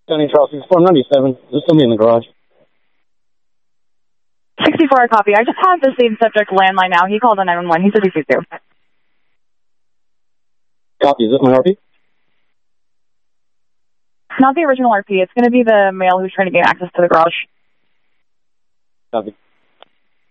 County Charles 6497. Is somebody in the garage? 64, copy. I just have the same subject landline now. He called on 911. He said he could do. Copy. Is this my RP? Not the original RP. It's going to be the male who's trying to gain access to the garage. Copy.